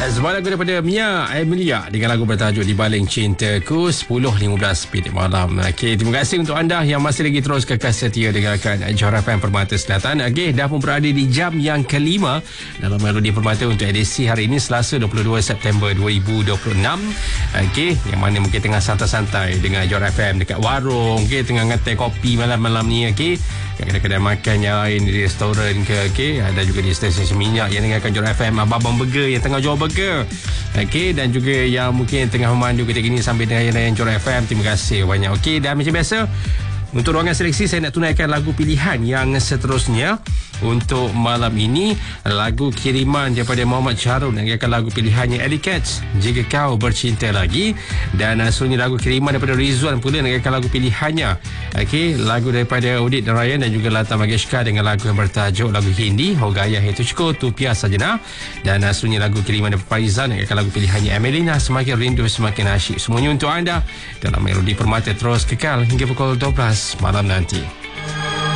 Sebuah lagu daripada Mia Emilia dengan lagu bertajuk Di Baling Cintaku 10.15 bilik malam. Okey, terima kasih untuk anda yang masih lagi terus kekal setia dengarkan Johor FM Permata Selatan. Okey, dah pun berada di jam yang kelima dalam Melodi Permata untuk edisi hari ini Selasa 22 September 2026. Okey, yang mana mungkin tengah santai-santai dengan Johor FM dekat warung, okey, tengah ngetek kopi malam-malam ni, okey. Kedai-kedai makan yang lain di restoran ke, okey, ada juga di stesen minyak yang dengarkan Johor FM, abang-abang burger yang tengah jual burger, okey, dan juga yang mungkin tengah memandu ketika ini sambil dengar Johor FM. Terima kasih banyak. Okey, dan macam biasa untuk ruangan seleksi saya nak tunaikan lagu pilihan yang seterusnya. Untuk malam ini lagu kiriman daripada Muhammad Charun yang akan lagu pilihannya Eddie Katz, Jika Kau Bercinta Lagi, dan seterusnya lagu kiriman daripada Rizwan pula yang akan lagu pilihannya, okey, lagu daripada Udit Narayan dan juga Lata Mangeshkar dengan lagu yang bertajuk lagu Hindi Ho Gaya Hai Tujhko Tu Pyar Sajna, dan seterusnya lagu kiriman daripada Faizal yang akan lagu pilihannya Emelina Semakin Rindu Semakin Asyik. Semuanya untuk anda dalam Melodi Permata. Terus kekal hingga pukul 12 malam nanti.